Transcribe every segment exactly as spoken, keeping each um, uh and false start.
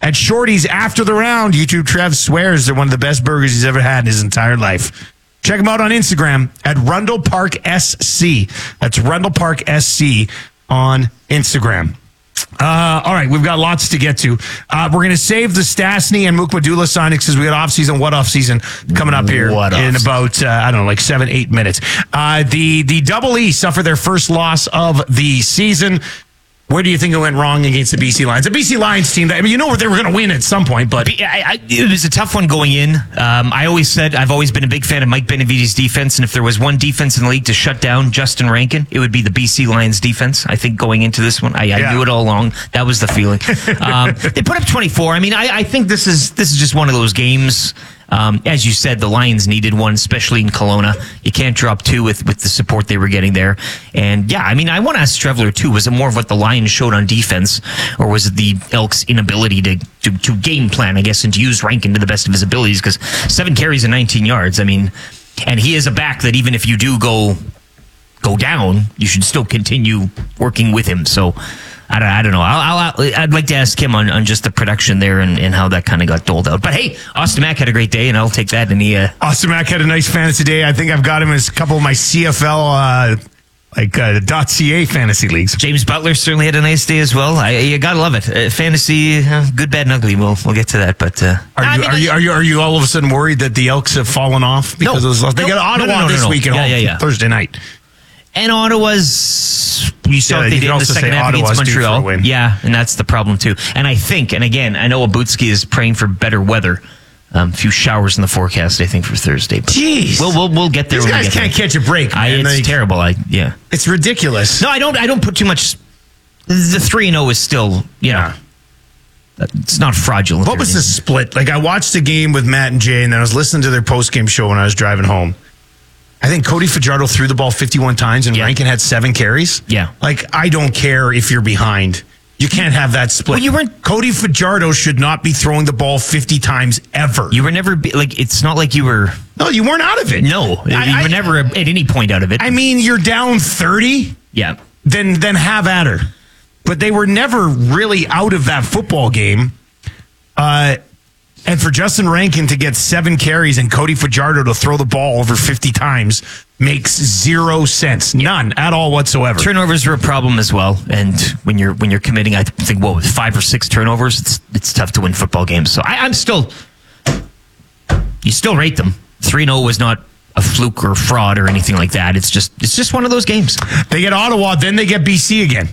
At Shorty's after the round, YouTube Trev swears they're one of the best burgers he's ever had in his entire life. Check him out on Instagram at Rundle Park S C. That's Rundle Park S C on Instagram. Uh, all right, we've got lots to get to. Uh, we're going to save the Stastny and Mukmadula signings because we got off-season, what off-season coming up here what in about, uh, I don't know, like seven, eight minutes. Uh, the, the Double E suffered their first loss of the season. Where do you think it went wrong against the B C Lions? The B C Lions team, I mean, you know they were going to win at some point, but... I, I, it was a tough one going in. Um, I always said I've always been a big fan of Mike Benavides' defense, and if there was one defense in the league to shut down Justin Rankin, it would be the B C Lions defense. I think going into this one, I, I yeah. knew it all along. That was the feeling. Um, they put up twenty-four. I mean, I, I think this is this is just one of those games... Um, as you said, the Lions needed one, especially in Kelowna. You can't drop two with, with the support they were getting there. And yeah, I mean, I want to ask Strevler too, was it more of what the Lions showed on defense, or was it the Elks' inability to, to, to game plan, I guess, and to use Rankin to the best of his abilities? Because seven carries and nineteen yards, I mean, and he is a back that even if you do go, go down, you should still continue working with him. So, I don't, I don't know. I'll, I'll, I'd like to ask him on, on just the production there and, and how that kind of got doled out. But hey, Austin Mack had a great day, and I'll take that. And he, uh, Austin Mack had a nice fantasy day. I think I've got him in a couple of my C F L, uh, like uh, .ca fantasy leagues. James Butler certainly had a nice day as well. I, you gotta love it. Uh, fantasy, uh, good, bad, and ugly. We'll we'll get to that. But uh, are you I mean, are you are you are you all of a sudden worried that the Elks have fallen off because no, of this loss? They no, got Ottawa no, no, no, this no. week at yeah, home yeah, yeah. Thursday night. And Ottawa's, you saw Yeah, what they you did can in the also second say half Ottawa's against due for a Montreal. win. Yeah, and that's the problem too. And I think, and again, I know Abutsky is praying for better weather. A um, few showers in the forecast, I think, for Thursday. But Jeez, we'll we'll we'll get there. These when we guys get can't there. catch a break. I, Man. it's Like, terrible. I yeah, it's ridiculous. No, I don't. I don't put too much. The three and zero is still, you know, it's not fraudulent. What was the split? Like, I watched the game with Matt and Jay, and then I was listening to their post game show when I was driving home. I think Cody Fajardo threw the ball fifty-one times, and Yeah. Rankin had seven carries. Yeah. Like, I don't care if you're behind. You can't have that split. Well, you weren't- Cody Fajardo should not be throwing the ball fifty times ever. You were never be, like. It's not like you were. no, you weren't out of it. No, I- you I- were never at any point out of it. I mean, you're down thirty. yeah. Then then have at her. But they were never really out of that football game. Uh, and for Justin Rankin to get seven carries and Cody Fajardo to throw the ball over fifty times makes zero sense. None at all whatsoever. Turnovers are a problem as well, and when you're when you're committing, I think what with five or six turnovers, it's it's tough to win football games. So I, I'm still, you still rate them. three and oh was not a fluke or fraud or anything like that. It's just it's just one of those games. They get Ottawa, then they get B C again.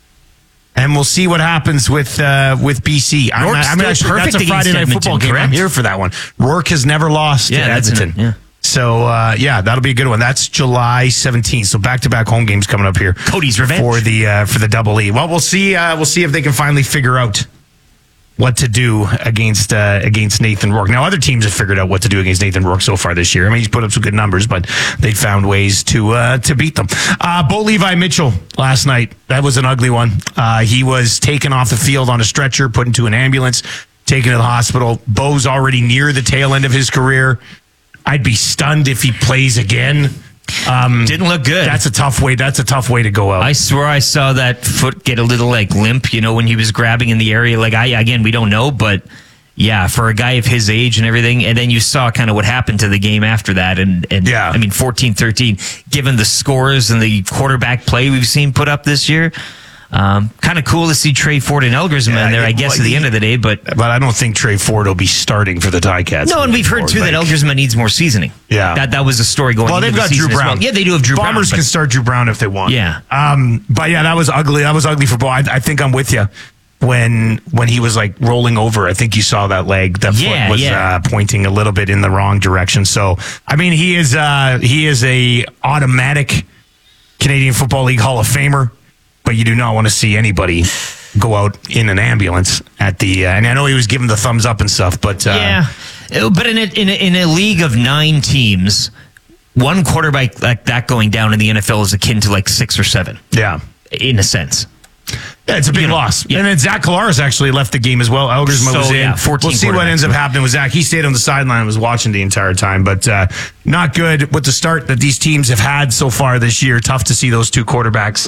And we'll see what happens with uh, with B C. I'm, Rourke's I'm still actually, perfect that's a Friday against night Edmonton, football game. I'm correct? here for that one. Rourke has never lost Yeah, at that's an- Edmonton. yeah. So, uh, yeah, that'll be a good one. That's July seventeenth. So back-to-back home games coming up here. Cody's revenge. For the uh, for the Double E. Well, we'll see. Uh, we'll see if they can finally figure out what to do against uh, against Nathan Rourke. Now, other teams have figured out what to do against Nathan Rourke so far this year. I mean, he's put up some good numbers, but they found ways to uh, to beat them. Uh, Bo Levi Mitchell last night. That was an ugly one. Uh, he was taken off the field on a stretcher, put into an ambulance, taken to the hospital. Bo's already near the tail end of his career. I'd be stunned if he plays again. Um, Didn't look good. That's a tough way. That's a tough way to go out. I swear I saw that foot get a little like limp, you know, when he was grabbing in the area. Like I again, we don't know, but yeah, for a guy of his age and everything, and then you saw kind of what happened to the game after that, and and Yeah. I mean fourteen thirteen, given the scores and the quarterback play we've seen put up this year. Um, kind of cool to see Trey Ford and Elgersman Yeah, there, I yeah, guess, well, at the he- end of the day. But But I don't think Trey Ford will be starting for the Ticats. no, and we've heard too Like- that Elgersman needs more seasoning. Yeah. that that was the story going. Well, into they've the got Drew season as Brown. well. Yeah, they do have Drew Bombers Brown. can but- start Drew Brown if they want. Yeah. Um, but yeah, that was ugly. That was ugly for Bo. I, I think I'm with you. When when he was like rolling over, I think you saw that leg. That Yeah, foot was yeah. uh, pointing a little bit in the wrong direction. So I mean, he is uh, he is a automatic Canadian Football League Hall of Famer. But you do not want to see anybody go out in an ambulance at the. Uh, and I know he was giving the thumbs up and stuff, but uh, yeah, Uh, but in a, in a, in a league of nine teams, one quarterback like that going down in the N F L is akin to like six or seven, yeah. in a sense. Yeah, it's a big You know, loss. yeah. And then Zach Collaros actually left the game as well. Elgersman So, was in. yeah, fourteen we'll see what quarterbacks. ends up happening with Zach. He stayed on the sideline and was watching the entire time. But uh, not good with the start that these teams have had so far this year. Tough to see those two quarterbacks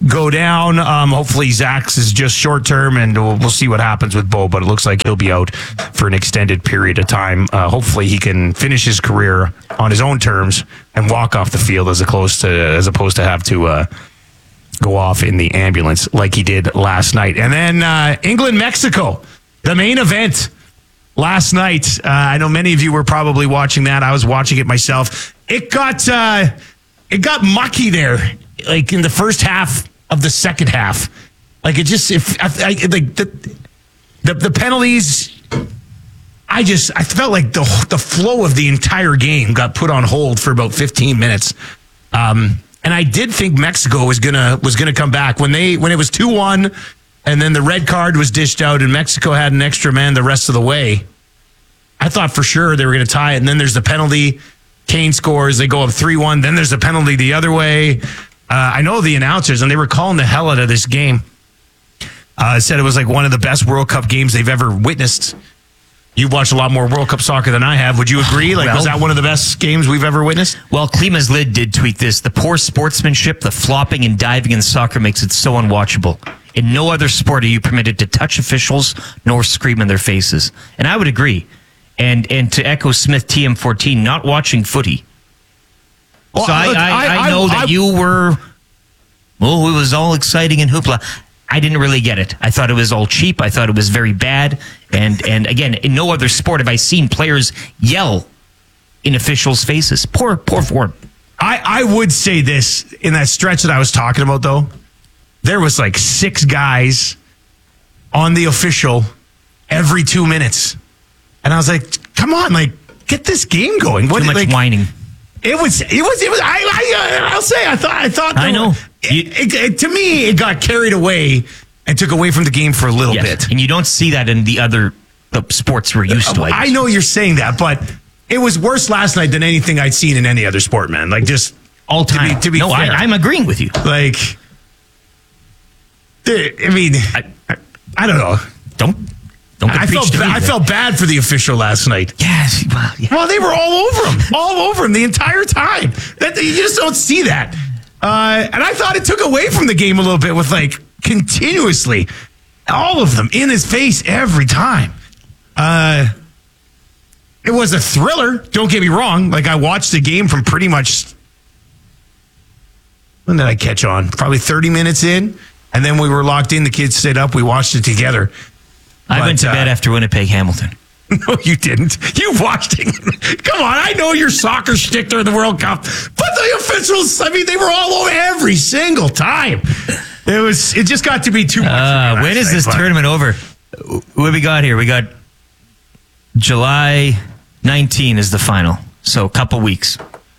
go down. Um, hopefully Zach's is just short term, and we'll, we'll see what happens with Bo, but it looks like he'll be out for an extended period of time. Uh, hopefully he can finish his career on his own terms and walk off the field as opposed to, as opposed to have to uh, go off in the ambulance like he did last night. And then uh, England, Mexico, the main event last night. Uh, I know many of you were probably watching that. I was watching it myself. It got uh, it got mucky there, like in the first half of the second half. Like it just, if I, I, like the, the the penalties. I just I felt like the the flow of the entire game got put on hold for about fifteen minutes. Um, and I did think Mexico was gonna was gonna come back when they when it was two one. And then the red card was dished out, and Mexico had an extra man the rest of the way. I thought for sure they were going to tie it, and then there's the penalty. Kane scores. They go up three one. Then there's a penalty the other way. Uh, I know the announcers, and they were calling the hell out of this game. Uh, said it was like one of the best World Cup games they've ever witnessed. You've watched a lot more World Cup soccer than I have. Would you agree? Like, well, was that one of the best games we've ever witnessed? Well, Klima's Lid did tweet this. The poor sportsmanship, the flopping and diving in soccer makes it so unwatchable. In no other sport are you permitted to touch officials nor scream in their faces. And I would agree. And and to echo Smith T M fourteen, not watching footy. Well, so I, look, I, I, I know I, that I, you were, oh, it was all exciting and hoopla. I didn't really get it. I thought it was all cheap. I thought it was very bad. And and again, in no other sport have I seen players yell in officials' faces. Poor, poor form. I, I would say this, in that stretch that I was talking about, though, there was like six guys on the official every two minutes. And I was like, come on, like, get this game going. What, Too much like, whining. It was, it was, it was, I, I, I'll say, I thought, I thought, I know. It, it, it, to me, it got carried away and took away from the game for a little Yes. bit. And you don't see that in the other the sports we're used to. I, I know you're saying that, but it was worse last night than anything I'd seen in any other sport, man. Like, just all time. To be, to be no, fair. I, I'm agreeing with you. Like, I mean, I, I, I don't know. Don't. Don't I felt ba- I felt bad for the official last night. Yes, well, yeah. Well, they were all over him, all over him the entire time. That you just don't see that. Uh, and I thought it took away from the game a little bit with like continuously all of them in his face every time. Uh, it was a thriller. Don't get me wrong. Like I watched the game from pretty much. When did I catch on? Probably thirty minutes in, and then we were locked in. The kids stayed up. We watched it together. I But, went to uh, bed after Winnipeg Hamilton. No, you didn't. You watched it. Come on, I know your soccer shtick during the World Cup, but the officials, I mean, they were all over every single time. It was. It just got to be too much. Uh, when is this but, tournament over? What we got here? We got July nineteenth is the final, so a couple weeks.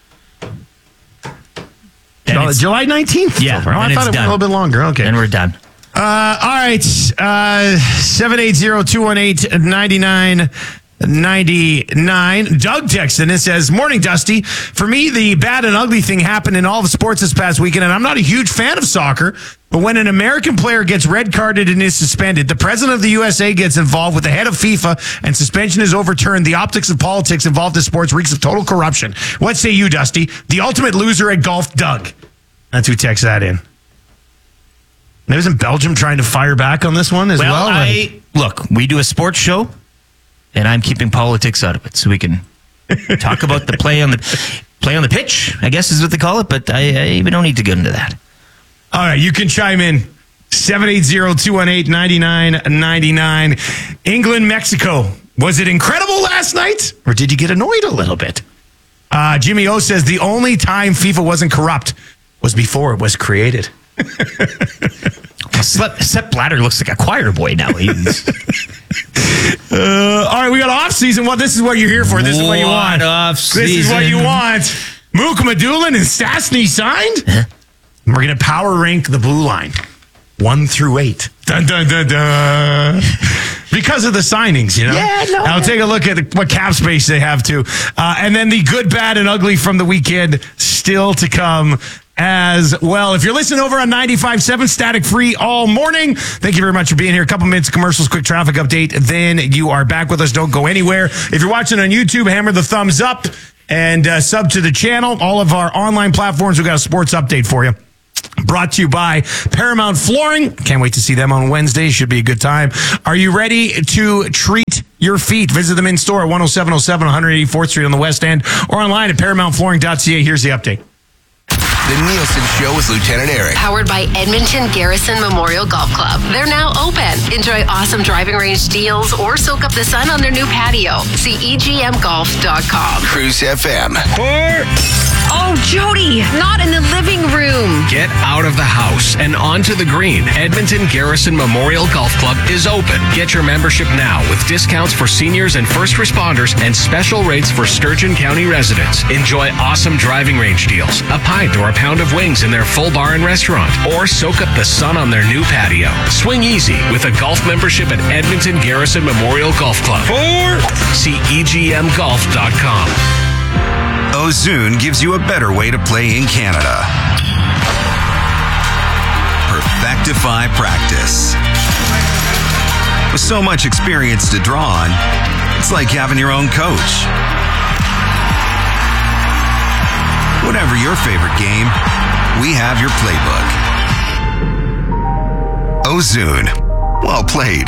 No, July nineteenth? Yeah, Oh, I and thought it's it done. was a little bit longer. Okay. And we're done. Uh, all right. Uh, seven eight zero, two one eight, nine nine nine nine. Doug texts in and says, morning, Dusty. For me, the bad and ugly thing happened in all the sports this past weekend, and I'm not a huge fan of soccer, but when an American player gets red carded and is suspended, the president of the U S A gets involved with the head of FIFA, and suspension is overturned. The optics of politics involved in sports reeks of total corruption. What say you, Dusty? The ultimate loser at golf, Doug. That's who texts that in. Now, isn't Belgium trying to fire back on this one as well? Well, I, look, we do a sports show, and I'm keeping politics out of it, so we can talk about the play on the play on the pitch, I guess is what they call it. But I, I we don't need to get into that. All right, you can chime in. seven eight zero, two one eight, nine nine nine nine. England, Mexico. Was it incredible last night, or did you get annoyed a little bit? Uh, Jimmy O says the only time FIFA wasn't corrupt was before it was created. Well, Sepp, Sepp Blatter looks like a choir boy now. He's uh, all right, we got off season. Well, this is what you're here for. This is what you want. Off This is what you season. want. Mook Madulin and Stastny signed. Huh? We're going to power rank the blue line, one through eight. Dun, dun, dun, dun. Because of the signings, you know. Yeah, no, I'll yeah. take a look at what cap space they have too, uh, and then the good, bad, and ugly from the weekend still to come as well. If you're listening over on ninety-five point seven Static Free all morning, thank you very much for being here. A couple minutes of commercials, quick traffic update, then you are back with us. Don't go anywhere. If you're watching on YouTube, hammer the thumbs up and uh, sub to the channel. All of our online platforms, we've got a sports update for you. Brought to you by Paramount Flooring. Can't wait to see them on Wednesday. Should be a good time. Are you ready to treat your feet? Visit them in store at one oh seven oh seven one eighty-fourth Street on the West End or online at paramount flooring dot c a. Here's the update. The Nielsen Show with Lieutenant Eric. Powered by Edmonton Garrison Memorial Golf Club. They're now open. Enjoy awesome driving range deals or soak up the sun on their new patio. See e g m golf dot com. Cruise F M. Oh, Jody, not in the living room. Get out of the house and onto the green. Edmonton Garrison Memorial Golf Club is open. Get your membership now with discounts for seniors and first responders and special rates for Sturgeon County residents. Enjoy awesome driving range deals, a pint or a pound of wings in their full bar and restaurant, or soak up the sun on their new patio. Swing easy with a golf membership at Edmonton Garrison Memorial Golf Club. Or see e g m golf dot com. Ozune gives you a better way to play in Canada. Perfectify practice. With so much experience to draw on, it's like having your own coach. Whatever your favorite game, we have your playbook. Ozune. Well played.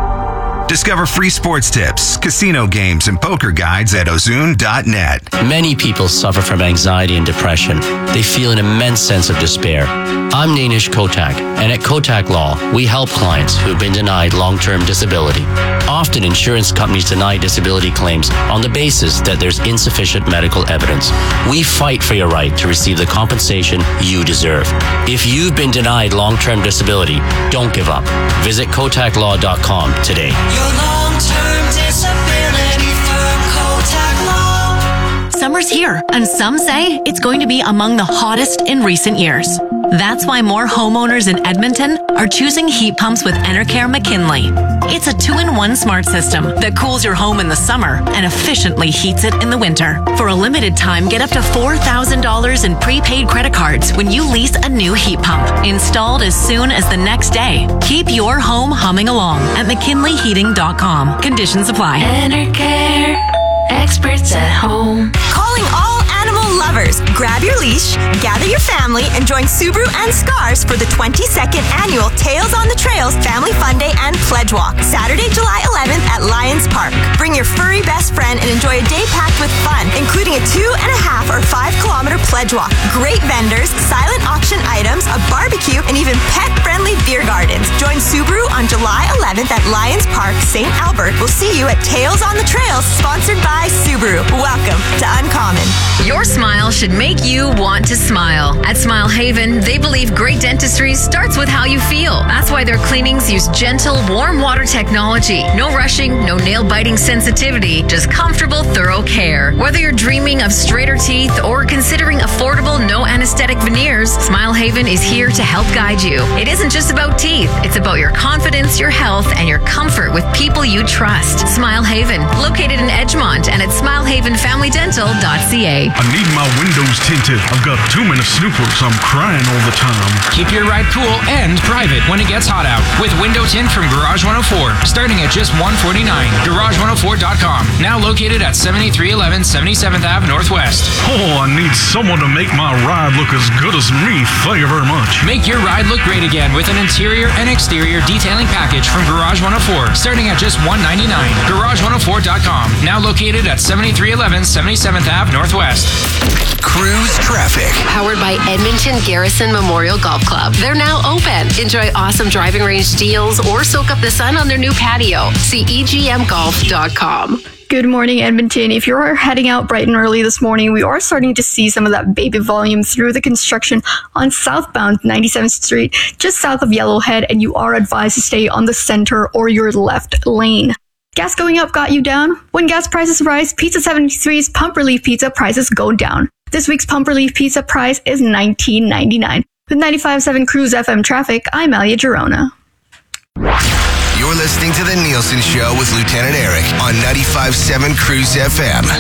Discover free sports tips, casino games, and poker guides at ozune dot net. Many people suffer from anxiety and depression. They feel an immense sense of despair. I'm Nainish Kotak, and at Kotak Law, we help clients who've been denied long-term disability. Often, insurance companies deny disability claims on the basis that there's insufficient medical evidence. We fight for your right to receive the compensation you deserve. If you've been denied long-term disability, don't give up. Visit kotak law dot com today. Your long-term disability firm, Kotak Law. Summer's here, and some say it's going to be among the hottest in recent years. That's why more homeowners in Edmonton are choosing heat pumps with Enercare McKinley. It's a two-in-one smart system that cools your home in the summer and efficiently heats it in the winter. For a limited time, get up to four thousand dollars in prepaid credit cards when you lease a new heat pump. Installed as soon as the next day. Keep your home humming along at mckinley heating dot com. Conditions apply. Enercare. Experts at home. Calling all animal lovers. Grab your leash, gather your family, and join Subaru and Scars for the twenty-second annual Tails on the Trails Family Fun Day and Pledge Walk, Saturday, July eleventh at Lions Park. Bring your furry best friend and enjoy a day packed with fun, including a two and a half or five kilometer pledge walk, great vendors, silent auction items, a barbecue, and even pet-friendly beer gardens. Join Subaru on July eleventh at Lions Park, Saint Albert. We'll see you at Tails on the Trails, sponsored by Subaru. Welcome to Uncommon. Your smile should make you want to smile. At Smile Haven, they believe great dentistry starts with how you feel. That's why their cleanings use gentle, warm water technology. No rushing, no nail-biting sensitivity, just comfortable, thorough care. Whether you're dreaming of straighter teeth or considering affordable, no anesthetic veneers, Smile Haven is here to help guide you. It isn't just about teeth. It's about your confidence, your health, and your comfort with people you trust. Smile Haven, located in Edgemont and at smile haven family dental dot c a. I need my windows tinted. I've got too many snoopers. I'm crying all the time. Keep your ride cool and private when it gets hot out with window tint from Garage one oh four, starting at just one hundred forty-nine dollars. garage one oh four dot com. Now located at seventy-three eleven seventy-seventh Avenue Northwest. Oh, I need someone to make my ride look as good as me. Thank you very much. Make your ride look great again with an interior and exterior detailing package from Garage one oh four, starting at just one hundred ninety-nine dollars. garage one oh four dot com. Now located at seventy-three eleven seventy-seventh Avenue Northwest. Cruise traffic. Powered by Edmonton Garrison Memorial Golf Club. They're now open. Enjoy awesome driving range deals or soak up the sun on their new patio. See e g m golf dot com. Good morning, Edmonton. If you're heading out bright and early this morning, we are starting to see some of that baby volume through the construction on southbound ninety-seventh Street, just south of Yellowhead, and you are advised to stay on the center or your left lane. Gas going up got you down? When gas prices rise, Pizza seventy-three's Pump Relief Pizza prices go down. This week's Pump Relief Pizza price is nineteen ninety-nine. With ninety-five point seven Cruise F M traffic, I'm Alia Girona. You're listening to The Nielsen Show with Lieutenant Eric on ninety-five point seven Cruise F M.